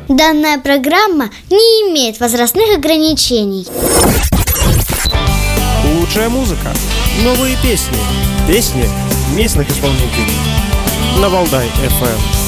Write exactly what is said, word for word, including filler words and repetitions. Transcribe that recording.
Данная программа не имеет возрастных ограничений. Лучшая музыка, новые песни, песни местных исполнителей на Валдай эф эм.